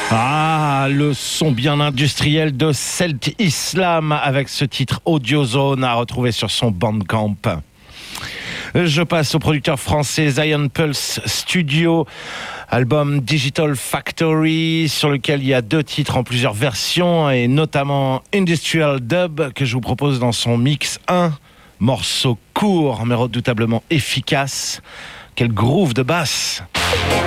Ah, le son bien industriel de Celt Islam avec ce titre Audiozone à retrouver sur son Bandcamp. Je passe au producteur français Zion Pulse Studio, album Digital Factory, sur lequel il y a 2 titres en plusieurs versions, et notamment Industrial Dub, que je vous propose dans son mix 1. Morceau court, mais redoutablement efficace. Quel groove de basse!